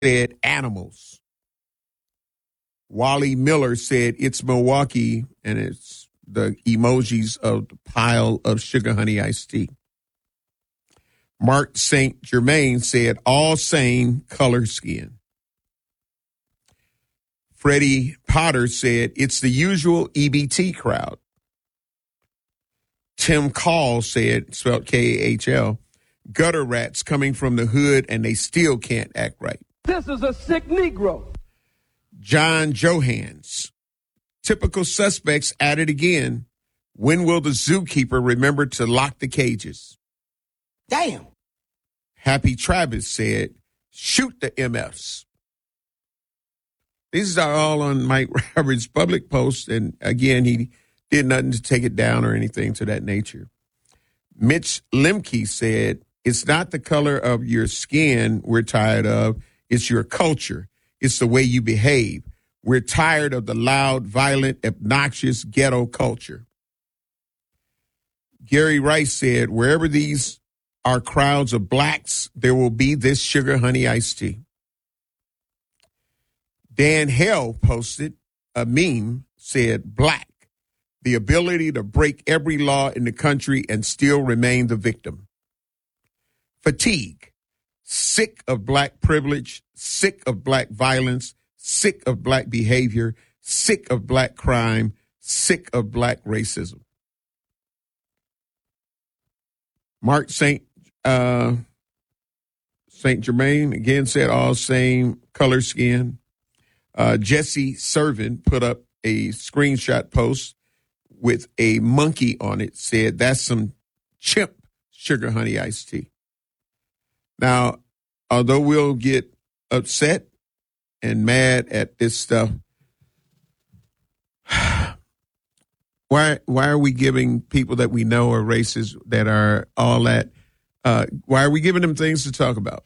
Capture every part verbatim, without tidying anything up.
said animals. Wally Miller said it's Milwaukee, and it's the emojis of the pile of sugar honey iced tea. Mark Saint Germain said all same color skin. Freddie Potter said it's the usual E B T crowd. Tim Call said, spelled K A H L, gutter rats coming from the hood and they still can't act right. This is a sick Negro. John Johans, typical suspects at it again. When will the zookeeper remember to lock the cages? Damn. Happy Travis said, shoot the M Fs. These are all on Mike Roberts' public post, and again, he did nothing to take it down or anything to that nature. Mitch Lemke said, it's not the color of your skin we're tired of, it's your culture. It's the way you behave. We're tired of the loud, violent, obnoxious ghetto culture. Gary Rice said, wherever these are crowds of blacks, there will be this sugar honey iced tea. Dan Hell posted a meme, said, black, the ability to break every law in the country and still remain the victim. Fatigue, sick of black privilege, sick of black violence, sick of black behavior, sick of black crime, sick of black racism. Mark Saint uh, Saint Germain again said all same color skin. Uh, Jesse Servin put up a screenshot post with a monkey on it, said that's some chimp sugar honey iced tea. Now, although we'll get upset and mad at this stuff, why why are we giving people that we know are racist, that are all that, uh, why are we giving them things to talk about?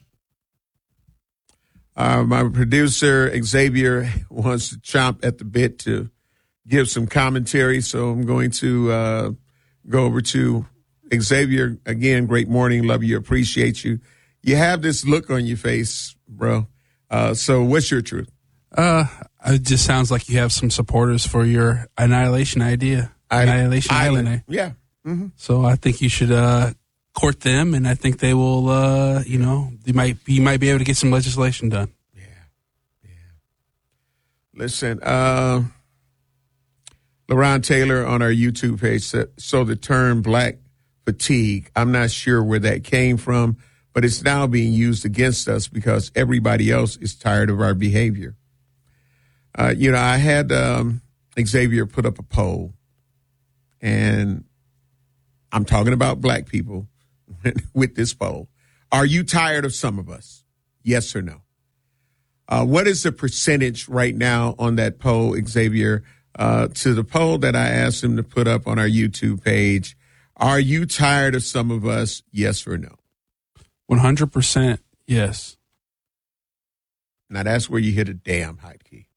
Uh, my producer, Xavier, wants to chomp at the bit to give some commentary, so I'm going to uh, go over to Xavier. Again, great morning. Love you. Appreciate you. You have this look on your face, bro. Uh, so what's your truth? Uh, it just sounds like you have some supporters for your annihilation idea. I, annihilation Island. Island. Yeah. Mm-hmm. So I think you should uh, court them, and I think they will, uh, you know, you might, you might be able to get some legislation done. Yeah. Yeah. Listen, uh, LaRon Taylor on our YouTube page said, so the term black fatigue, I'm not sure where that came from, but it's now being used against us because everybody else is tired of our behavior. Uh, you know, I had um, Xavier put up a poll, and I'm talking about black people with this poll. Are you tired of some of us? Yes or no? Uh, what is the percentage right now on that poll, Xavier, uh, to the poll that I asked him to put up on our YouTube page? Are you tired of some of us? Yes or no? one hundred percent yes. Now, that's where you hit a damn hot key.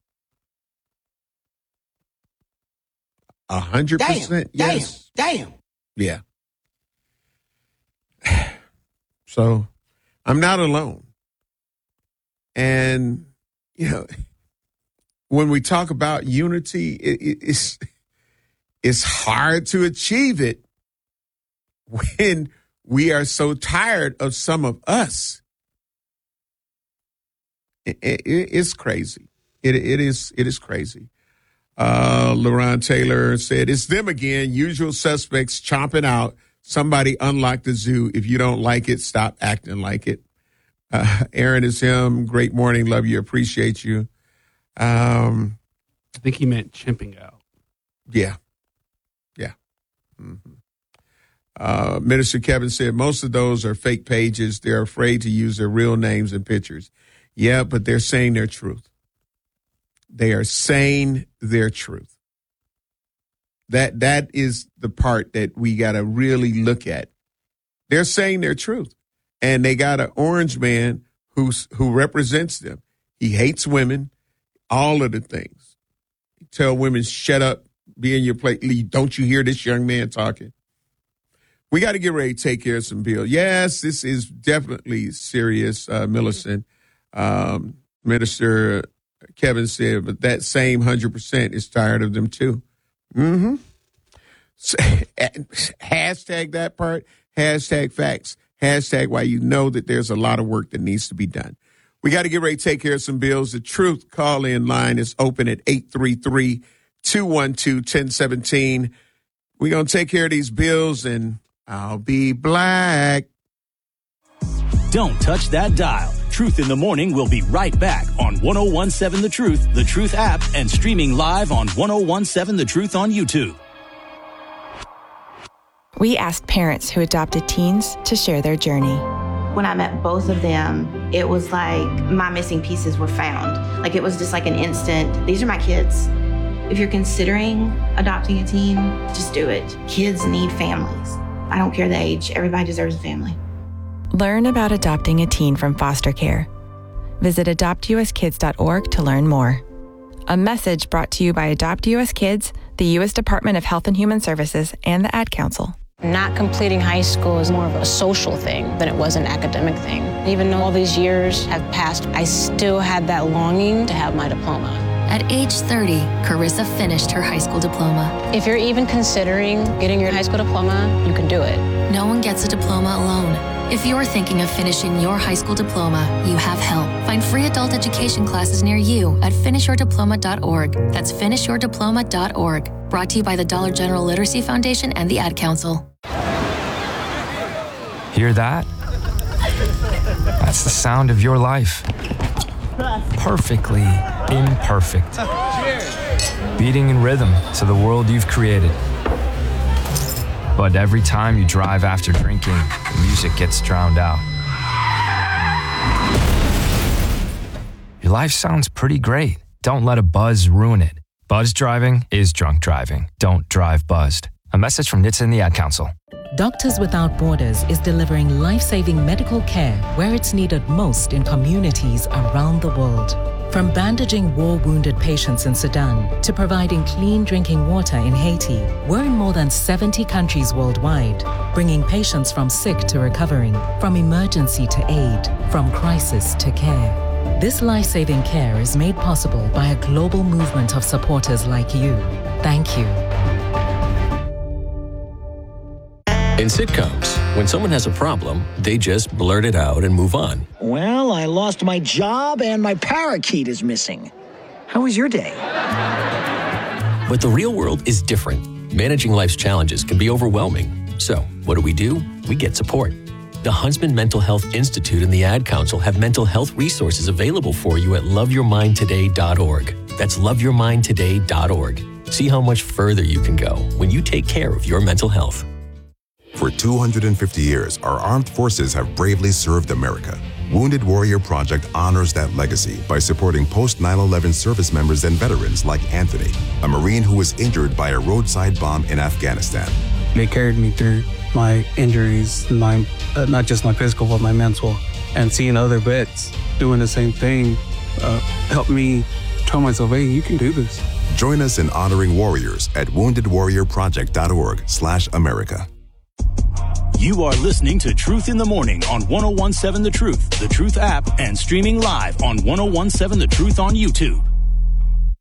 one hundred percent damn, yes. Damn, damn. Yeah. So I'm not alone. And, you know, when we talk about unity, it, it, it's, it's hard to achieve it when we are so tired of some of us. It, it, it's crazy. It, it is, it is crazy. Uh, LaRon Taylor said, it's them again, usual suspects chomping out. Somebody unlock the zoo. If you don't like it, stop acting like it. Uh, Aaron is him. Great morning. Love you. Appreciate you. Um, I think he meant chimping out. Yeah. Yeah. Mm-hmm. Uh, Minister Kevin said, most of those are fake pages. They're afraid to use their real names and pictures. Yeah, but they're saying their truth. They are saying their truth. That that is the part that we got to really look at. They're saying their truth. And they got an orange man who's, who represents them. He hates women, all of the things. He tell women, shut up, be in your place. Don't you hear this young man talking? We got to get ready to take care of some bills. Yes, this is definitely serious, uh, Millicent. Um, Minister Kevin said, but that same one hundred percent is tired of them too. Mm-hmm. Hashtag that part, hashtag facts, hashtag why you know that there's a lot of work that needs to be done. We got to get ready to take care of some bills. The Truth call-in line is open at eight three three, two one two, one zero one seven. We're going to take care of these bills, and I'll be black. Don't touch that dial. Truth in the Morning will be right back on ten seventeen The Truth, The Truth app, and streaming live on ten seventeen The Truth on YouTube. We asked parents who adopted teens to share their journey. When I met both of them, it was like my missing pieces were found. Like it was just like an instant, these are my kids. If you're considering adopting a teen, just do it. Kids need families. I don't care the age, everybody deserves a family. Learn about adopting a teen from foster care. Visit adopt u s kids dot org to learn more. A message brought to you by Adopt U S Kids, the U S Department of Health and Human Services, and the Ad Council. Not completing high school is more of a social thing than it was an academic thing. Even though all these years have passed, I still had that longing to have my diploma. At age thirty, Carissa finished her high school diploma. If you're even considering getting your high school diploma, you can do it. No one gets a diploma alone. If you're thinking of finishing your high school diploma, you have help. Find free adult education classes near you at finish your diploma dot org. That's finish your diploma dot org. Brought to you by the Dollar General Literacy Foundation and the Ad Council. Hear that? That's the sound of your life. Perfectly imperfect. Beating in rhythm to the world you've created. But every time you drive after drinking, the music gets drowned out. Your life sounds pretty great. Don't let a buzz ruin it. Buzz driving is drunk driving. Don't drive buzzed. A message from N H T S A and the Ad Council. Doctors Without Borders is delivering life-saving medical care where it's needed most in communities around the world. From bandaging war-wounded patients in Sudan to providing clean drinking water in Haiti, we're in more than seventy countries worldwide, bringing patients from sick to recovering, from emergency to aid, from crisis to care. This life-saving care is made possible by a global movement of supporters like you. Thank you. In sitcoms, when someone has a problem, they just blurt it out and move on. Well, I lost my job and my parakeet is missing. How was your day? But the real world is different. Managing life's challenges can be overwhelming. So, what do we do? We get support. The Huntsman Mental Health Institute and the Ad Council have mental health resources available for you at love your mind today dot org. That's love your mind today dot org. See how much further you can go when you take care of your mental health. For two hundred fifty years, our armed forces have bravely served America. Wounded Warrior Project honors that legacy by supporting post nine eleven service members and veterans like Anthony, a Marine who was injured by a roadside bomb in Afghanistan. They carried me through my injuries, my uh, not just my physical, but my mental. And seeing other vets doing the same thing uh, helped me tell myself, hey, you can do this. Join us in honoring warriors at wounded warrior project dot org slash America. You are listening to Truth in the Morning on ten seventeen The Truth, The Truth app, and streaming live on ten seventeen The Truth on YouTube.